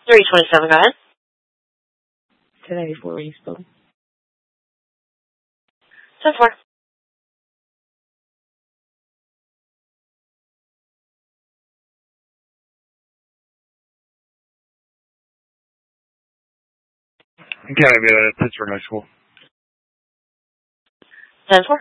327, go ahead. Today before we spoke. 10-4. County Pittsburgh High School. 10-4.